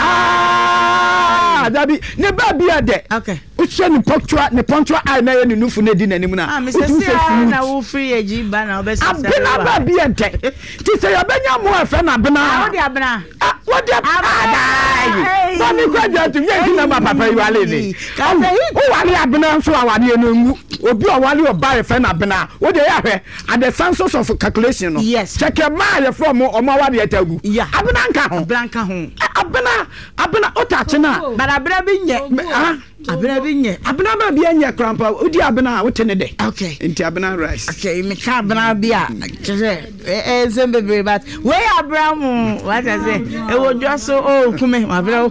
S1: that be never be a day, okay. Uche ni ponchwa ai na ye ni nufu ne di nanim na
S2: Mr. na wo free eji ba na obese
S1: abena ba bi ente ti se ya benya mo afa na abena
S2: wo di abena
S1: wo di abena ba mi graduate ye ti na ma papa yi wale ni o wale abena nso awale enu ngu obi o wale o ba afa na abena wo de ya hwe at the census of calculation no
S2: yes
S1: check ma ye from o ma wale etagu abena nka ho abena o ta chena
S2: ba abena bi nye abena
S1: ba bi anya krampa odi abena wote ne de
S2: okay
S1: nti abena rice
S2: okay me ka abena bia zembe but we abraham what I say e wo just kume abena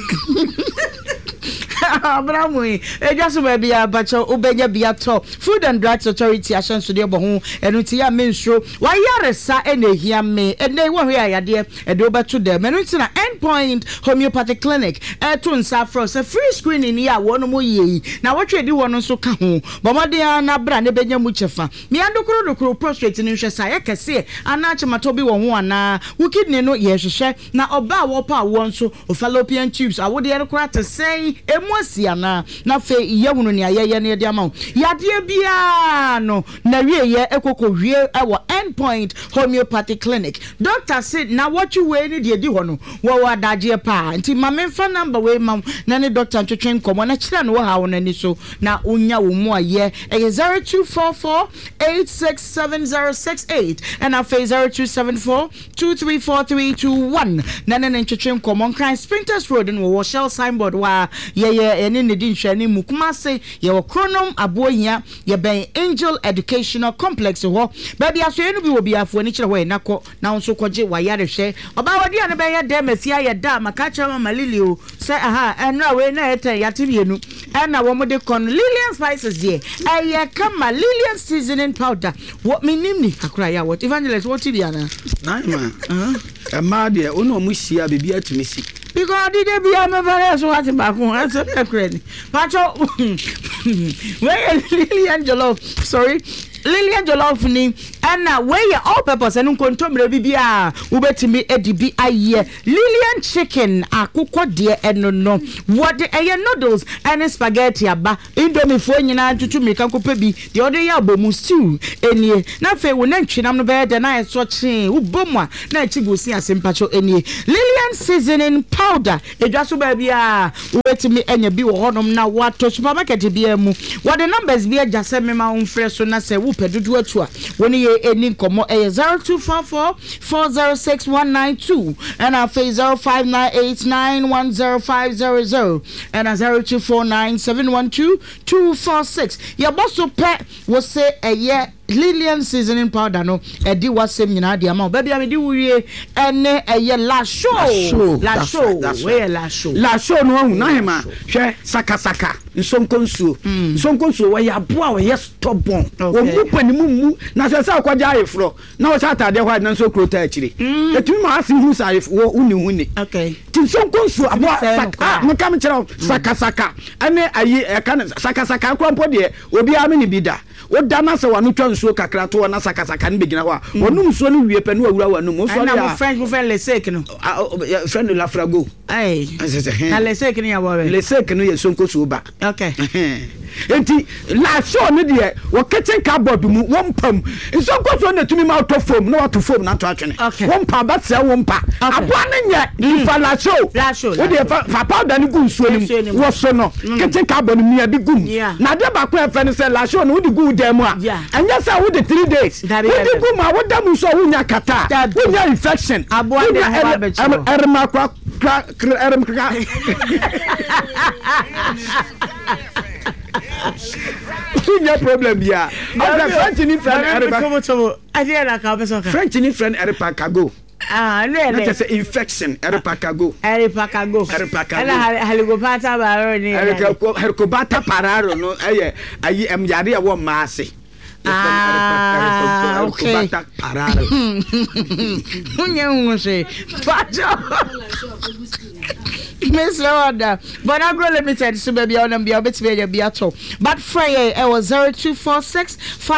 S2: Abraham, just baby, but obey be at all. Food and Drugs Authority, Ashan Sudia Bohun, and Utia Minstro. Why are sa and they hear me, and they were here, dear, and over to them. And it's an endpoint homeopathic clinic. Tun Safros, a free screening here, one more ye. Now, what you do one also come home, but what they are not brand a Benya Muchefa. Me and the crew prostrate in Shire, I can say, and not Matobi one, who kidney no yes, share. Now, about Wapa one so, or fallopian tubes. I would the to say, Siana na fe yewunu ne ayeye ne de ama yade bia no na wieye ekoko wie ewo endpoint homeopathic clinic doctor said na what you we ni de di ho no wo wadaje pa nti mamemfa number we mam na ne doctor twetwen komo na kira no ha wona ni so na onya wo mu aye 0244 867068 and our face 0274 234321 na ne twetwen komo nkran Sprinters Road in wo Shell signboard wa ye ene ne di nhwani mu kuma se ye wo Chronom Abohia ye ben Angel Educational Complex ho ba bia so enu bi wo bia fo ni kire ho na ko na nso koje wa yare hwe oba wodi ane be ye dem asia ye da maka chama malili o se aha enra we na ete yate bienu and a woman de con Lillian spices there. Kama Lillian seasoning powder. What me name ni? Akraya what? Evangelist what Tibiana?
S1: Naima. A mad uno musia baby at missy.
S2: Because I did be a never so what back home. That's a credit. Pacho, where Lillian Jollof? Sorry. Lillian Jollof ni na where all purpose and uncontomre bibia ubetimi edibi aye Lillian chicken akukọ de no what the noodles and spaghetti aba indomie fo nyina tutu mika kopa bi the other ya bomu stew enie na fe wo na ntwinam no be de na eso chi ubomwa na chigosi asempacho enie Lillian seasoning powder edwaso ba bia ubetimi enya bi wo honom na wato supermarket bia mu what the numbers bia jase mema unfre so na se pedudu atua woni ye eni nkomo 0244 406192 and our face 0598910500 and 0249712246 your boss will pay will say a year Lillian seasoning powder no edi wasem nyina de ama baby am di wuye ene eye la show we la show
S1: no hu na hema hwe saka nsonkonsuo we ya boa we yes stubborn wo mupani mu na se sa kwaja ayefro na wo cha tade hwa na nso krota akire etumi ma asi hu sa wo uni huni
S2: okay
S1: ti nsonkonsuo aboa saka meka me kire saka ene ayi eka saka kwampo de obi am ni bida wo dana se wanu twa nsuo kakra to na saka ne begina ho a wonu nsuo no wie pe no awura wanu mo so
S2: ya French le sec no
S1: friend la frago
S2: ai le sec ni ya bo
S1: le sec no ye sonkosuo ba
S2: okay
S1: enti la show ne de wo kitchen cupboard mu wompam sonkosuo na tumi ma to foam na to foam na to atwene wompa ba se wompa aboa ne nya ifa la show wo de fa powder ne gu nsuo ni wo so no kitchen cupboard mu ya bi gum na de ba ko e fe ne se la show no wo de gu dem a anya sa wo de 3 days wo de gu ma wo da mu so wo nya kata wo nya infection
S2: aboa de ho ba chi
S1: erma kwa erm kra no problem bia French ni friend French ni friend Eripa Kago
S2: really
S1: that's infection Eripa Kago
S2: ana helicobacter pararo ni
S1: helicobacter pararo no aye em yare wo maase
S2: okay
S1: pararo
S2: unye unse pacho Miss Lord, but Agro Limited, so baby, on be a bit be at all. But Friday, it was 0246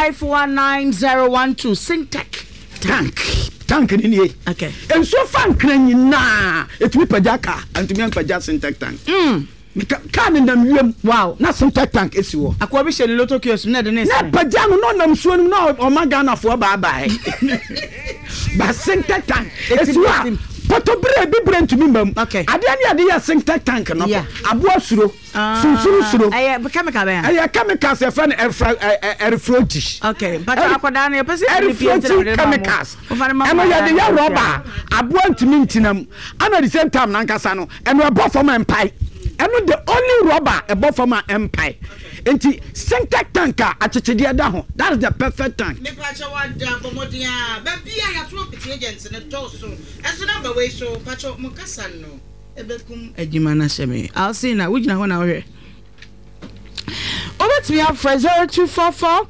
S2: 519 Syntec
S1: tank in here.
S2: Okay.
S1: And so fun cranny na it will pajaka and to me paja Syntec tank. Can in them wow, not Syntec tank is you.
S2: A quabition lotto kios, not the next.
S1: Not pajama, no, I'm soon no, or Magana for bye. But Syntec tank, it's you. Potobre be brand to me mum.
S2: Okay.
S1: Ade Syntec tank no. Aboa suro. Suro.
S2: Aye, chemical be.
S1: Aye, chemicals e friend erfrotish.
S2: Okay. But akoda na person
S1: chemicals. Emo ya de ya rubber. Aboa ntimi ntinam. Ana the same time nankasa no. Eno ebo for my empire. Eno the only rubber ebo for my empire. Enti Syntec tank achechede da ho. That's the perfect tank.
S2: Me pacha wada bomodia. Ba bia ya tro piti agents na toso. Eso number way so pacha mukasa no. Ebekum adwuma na hyeme. I'll see na wugina ho na wo hwe. Over to me up for 0244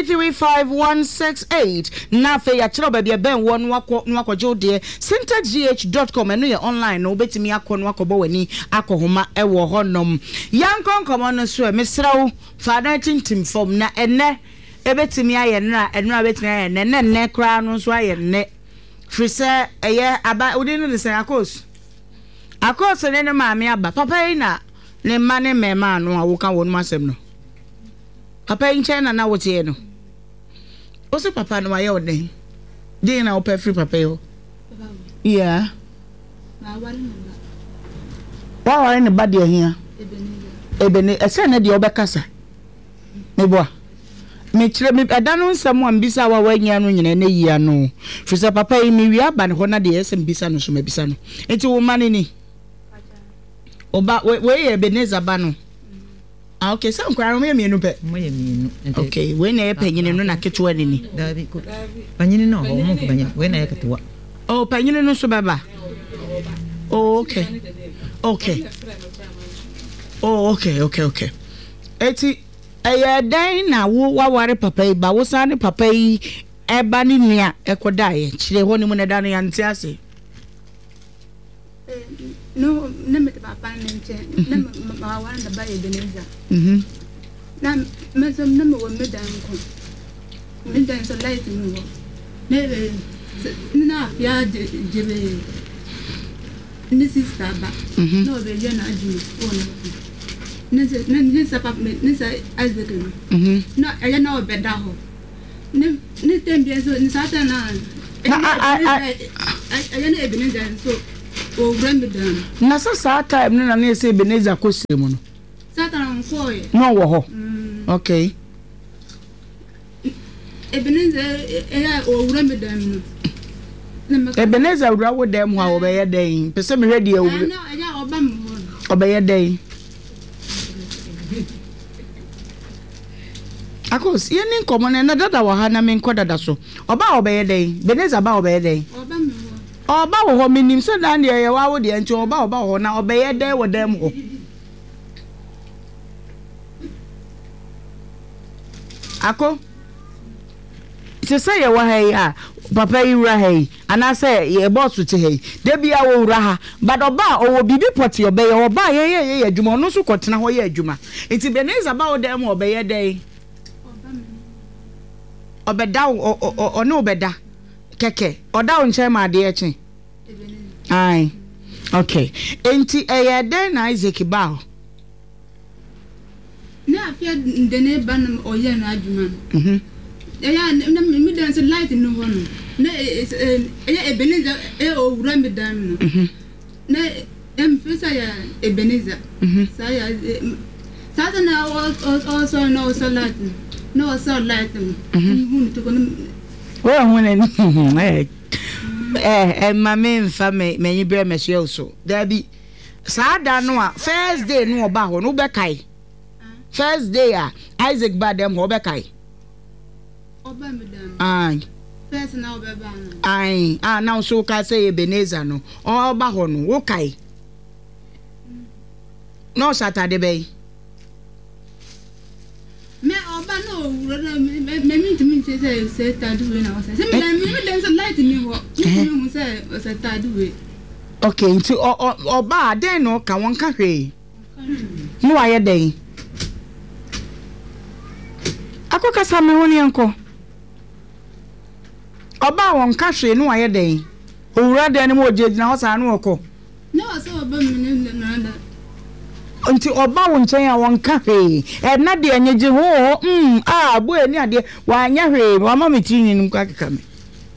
S2: 335 na fe ya chiro ba bia ben wo no akwajo de syntecgh.com eno ye online no obetimi akọ no akọbọ wani akọhoma ewo honom yankon komo no so mesrawo fa na tintim fom na enne ebetimi aye na eno betimi aye ne kra no so aye ne frise eye aba odi no de se akos ne ne maame aba papa ina ne mane mema no awoka wonu masem no papa in China na wotie no oso papa no aye oden dey na opa free papa yo yeah na wari no wa ne ba de hia ebeni ese na de obekasa meboa me kire me adanu nsam am bisa wa wanya no nyina na yia no fisa papa yi mi wi aba ne ho na de esem bisa no so mabisa no enti wo mane ni oba we Ebenezer ba no okay so nkwara me mienu pe okay we na panyine no na ketwa ni
S6: dabi ko panyine no ho mo ko panyine we na yaketwa
S2: oh panyine no so baba oh okay eti dan na wo waware papa yi ba wo san ne papa yi eba ni nua ekodae kire ho ni mu ne da no yante ase
S7: no na me papa nche na ma wa na ba Ebeneza na me so na me wo me dan ko me dan so light me wo na ya jebe ni sister ba no be je na aju ona ni sa papa ni sa Isaac no aya na obeda ho ni tembia so ni sata na aya na Ebeneza so o grande dan
S2: na sa time na na ese Ebeneza ko siremu no
S7: sata na nkoye
S2: no wo ho okay
S7: Ebeneza aya o grande dan no
S2: Ebeneza wura wo dem ho a wo be ye den pese me hwede ya wura
S7: na aya oba me ho
S2: obeye den akos ye ni nkomo na dada wa ha na me nko dada so oba obeye den Ebeneza ba obeye den
S7: oba me ho
S2: oba wo ho minim se dan de ye wa wo de nti oba ho na obeye den wo dem ho ako se say ye wa ha ya papa yi wura ha yi ana say ye boss te ha yi de bia wo wura ha but oba owo bibi poti obeye oba ye adwuma no so kotena ho ye adwuma enti Ebeneza ba wo dem obeye den obeda ono obeda keke oda unche ma de echi ai okay enti den na Isaac ba
S7: na afia ndene ba na oye na adwuma ya na me dance light no ho no na Ebeneza owura me dan no na emfisa ya Ebeneza sa ya sa na also no so light no so light hu to kono
S2: we hu ne mame mfa me nyibre meshe so da bi sa da no a first day no oba ho no be kai first day a Isaac ba dem ho be kai
S7: oba me dem
S2: ai
S7: first na oba ba na
S2: ai now so ka say Ebeneza no oba ho no wo kai no Saturday be
S7: me oba no me me say tadu we na o say me dem so light ni ho me say tadu we
S2: okay nti oba den no ka won ka hwe no aye den akoka same woni enko oba won ka hwe no aye den owura den mo jejina ho sa no oko
S7: no so oba me na na
S2: nti oba won chen ya won ka hwe na de anyeje ho bo ani ade wa anya hwe wa ma metini nim ka keka me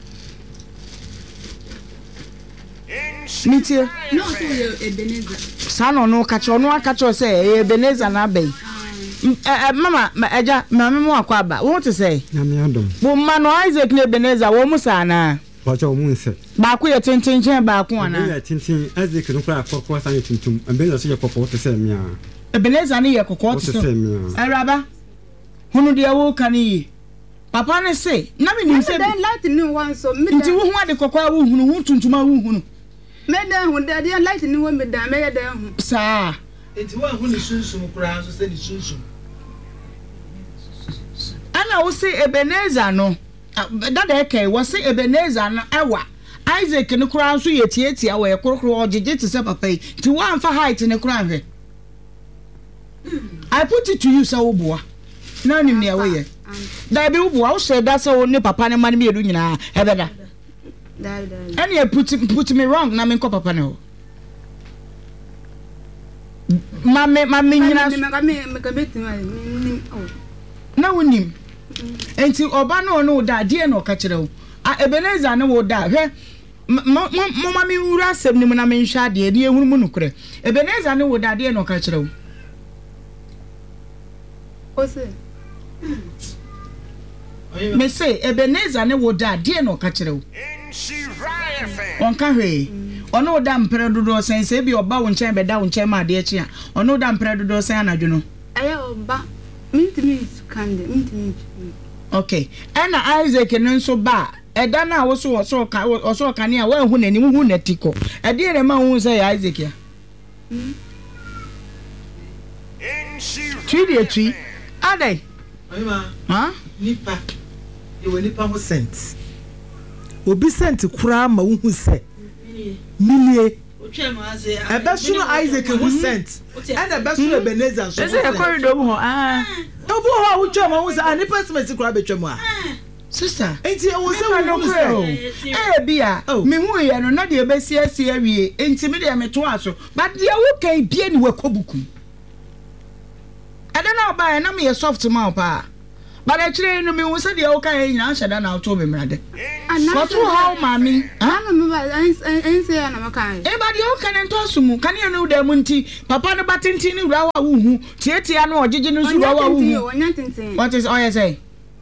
S2: mitie
S7: no so Ebeneza
S2: sano no ka cho no aka cho say Ebeneza na bai mama eja mama mo akwa aba wo te say
S8: na me adom
S2: bo ma no Isaac na Ebeneza wo musa na
S8: ba cho mu nse
S2: ba ku ye tintin chen ba ku ana
S8: ya tintin Isaac no kwa kokko san tintum Ebeneza so ye kokko te say me a
S2: Ebeneza ni ye kokko te say me a araba hunu de wo kan yi papa ne say na me nim say
S7: then light ni one so me
S2: nti wo hu ade kokko wo hunu hu tuntuma wo hunu
S7: me dan hu de light ni wo me dan me ye dan hu
S2: sa
S3: enti wa hu ni sunsum kura so se ni sunsum
S2: ana wo say Ebeneza no dada eke wo say Ebeneza no ewa Isaac no kura so ye tietia wo ye korokoro ojeje te se papa yi ti wa amfa height ne kura hwe I put it to you say wo boa na nim ne we ye da be wo boa wo say da say wo ne papa ne man me edu nyina ebeda and you put me wrong na me ko papa ne ho mame nyina na wonim enti oba no no da de no ka kire wo Ebeneza ne wo da hwe mo mame wura asem ni mu na me nhwa de ne ehunu mu nokure Ebeneza ne wo da de no ka kire wo
S7: o se
S2: me say Ebeneza ne wo da de no ka kire wo on ka hwe ono da mpere dodo sen se bi oba wo nchen be da wo nchen ma de echi a ono da mpere dodo sen anadwo
S7: aya oba minti kande minti
S2: okay ana Isaac no nso ba eda na wo so ka ne a wa hu nani hu natiko ede ere ma hu se Isaac ya twi de twi adai
S3: ha nipa e nipa ho cent obi cent kura ma wo hu se milie ebesu no Isaac ho cent and ebesu Ebenezer so
S2: say e corridor ho
S3: obo ho wo twa ma wo se nipa smith kura betwa mu
S2: sister
S3: enti e wo se wo
S2: bia me hu ye no na de ebesi asie awie enti me de me to aso but de wo kan bie ni wakobuku ada na oba na me soft mouth pa but actually no me hu se de wo kan nyina hyeda na auto me mrade what how mami
S7: ana me ba ense ya na makai
S2: e ba de wo kan ento sumu kan ye no da mu nti papa no batenti ni wura wa wo hu tietia no ogege no su wa wo hu what is all you say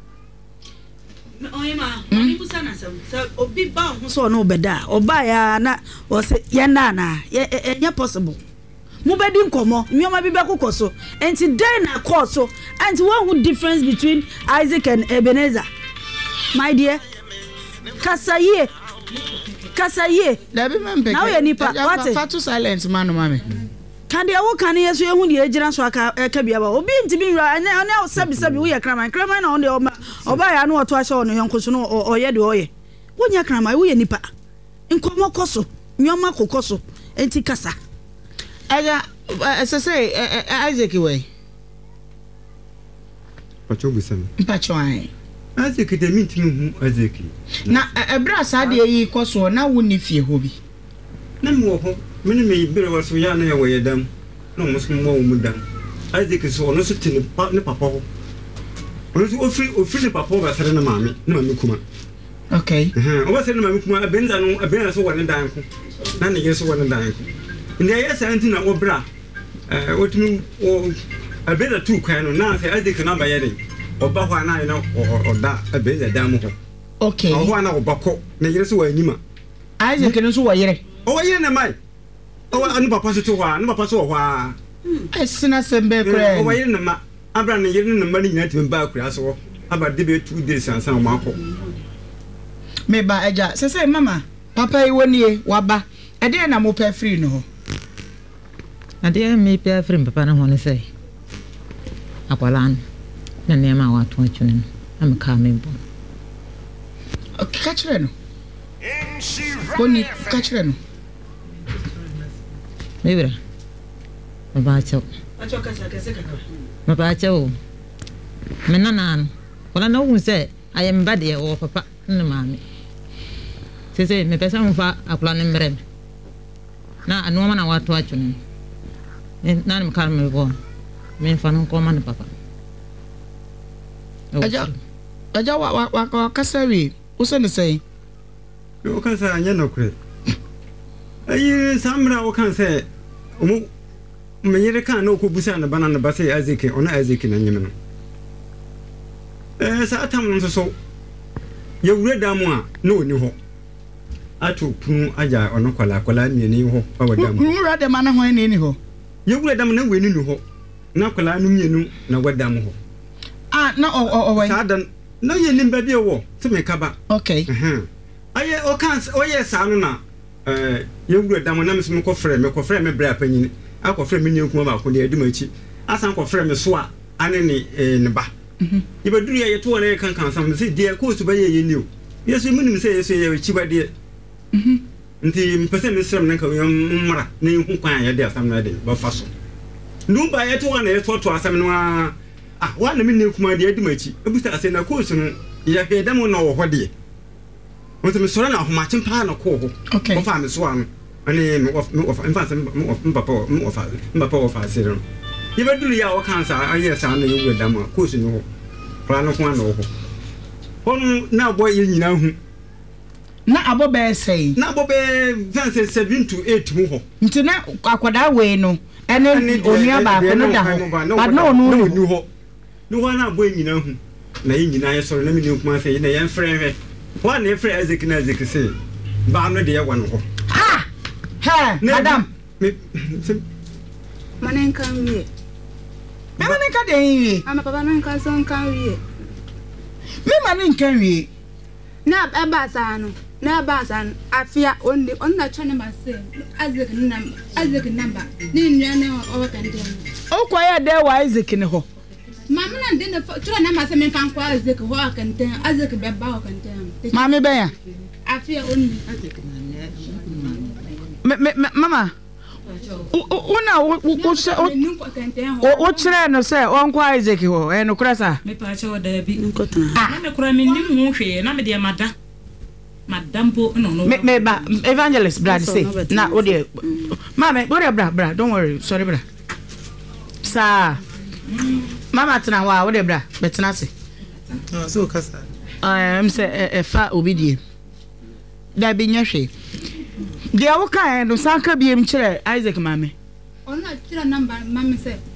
S9: oyema oni busana so obi ba ho
S2: so no beda oba ya na o se ya na enya possible mu bedi nkomo nyoma bi be kokoso enti den na call so and one difference between Isaac and Ebenezer my dear kasaye
S1: da bi membe
S2: now you nipa what
S1: fatu silence man mama
S2: kan de wo kan yeso ehun de ejira so aka bia ba obi ntimi nra na sabi wo ye kraman na on de oba ya no oto ahye ono yonkoso no oye de oye wonya kraman wo ye nipa nkomo koso nyoma kokoso enti kasa
S1: aga say Isaac way
S8: pacho bisam
S1: pacho ai
S8: Isaac de mintin hu Isaac
S1: na ebra sa de yi koso na wo ni fie ho bi
S8: na mo ho mini me bere waso ya na ye wo yedam na mo so mo mu dam Isaac so ono so tini ne papa ho ono so ofri ne papa ba sere na maami kuma
S1: okay
S8: o ba sere na maami kuma abenza so wone dan ko na ne ye so wone dan ko ndi ye santi na obra otumi o abenza tu kwan no na se Isaac na ba ye den oba ho na ye na oda abenza dan mo ho
S1: okay
S8: o ho na obako ne ye so wa anima
S1: Isaac no so wa yere
S8: o wa yere na mai o anu papa so to wa anu papa so wa
S1: esina sembe kra
S8: o wa yere na ma abra ne yere na ma ni nyina tim ba kura so aba de be 2 days ansa o mako
S1: me ba eja se mama papa yi wonie waba ade na mo pa free no ho
S6: ade me pa free papa na ho ne sei akwalan na ne ma wa to atwene no am ka me bo
S1: okay ka kire no koni ka kire no
S6: Mira. Mabacho.
S9: acho kasa kaka
S6: Mabacho. Menana. Wala na unse ayemba de o papa na mami. Sese me pesa mfa akula ne mrem. Na anu ma na watu achune. Na ni mkar me bo. Me fa no ko man papa.
S1: Aja wa kasawi. Uso ne sei.
S8: o kan sa anya no kure ayi samra o kan se mu me yere kan no ko busa na banana ba sai Isaac ona Isaac na nyeme no sa atam no so ye wure da mu a na oni ho atu punu aja ono kwala ni ho ba wada mu
S1: wure da ma na ho ni ho
S8: ye wure da mu na weni ni ho na kwala nu mienu na wada mu ho
S1: na o
S8: sa dan no ye limba bi wo se me kaba
S1: okay
S8: aye o kan o ye sa no na ye wure da mu na me so me ko frɛ me bra panyin akɔ frɛ me nyekuma ba ko de adumachi asan kɔ frɛ me so a ane ne ba ye ba duru ye to na kan sam se de ko so ba ye ni o ye so munim se ye so ye chi ba de nti mpese me srem na ka yo mmara na hu kwan ye de asam na de ba fa so ndu ba ye to na ye to asam no wa na me nyekuma de adumachi ebusa ase na ko so no ye hweda mu na wo ho de o se me soro na ho ma chimpa na ko ho o fa me so an ani me of in fact papa of asiro ye ba duru ya o kan sa aye sa na ye wura ma ko so ni ho pra no ko na ho hon na boy ye nyina hu
S1: na abo be sei
S8: na abo be 7 to 8 mu ho
S1: nti na akwada we no ene onua ba ko no da ho ba no
S8: no ho no na boy nyina hu na ye nyina ye soro na me ni kuma sei na ye frɛ wa na frɛ Isaac na Isaac sei ba no de ye wano ho
S1: ha madam
S8: me
S7: manen kan wie
S1: me manen ka den wie
S7: ama papa nan kan wie
S1: me manen kan wie
S7: na eba sa no na ba san afia only on na chana ma say Isaac number ni nua na o kan dem
S2: o kwa ya de wa Isaac ne ho
S7: mama na de na chura na ma say me fan kwa Isaac ho kan dem Isaac be ba ho kan dem
S2: mama be ya
S7: afia only
S2: mama una o chere no say on kwa Isaac ho e no kura sa
S9: me pa che o da bi nkotana na me kura me nim ho hwe na me de madam po no
S2: me ba evangelist brad say na o de mama go there bra don't worry sorry bra sa mama tena wa o de bra betena se
S3: no so kasa
S2: say fa obidie da bi nyahwe dia wo kan no sanka biem kire Isaac mame
S7: ona chira number mama say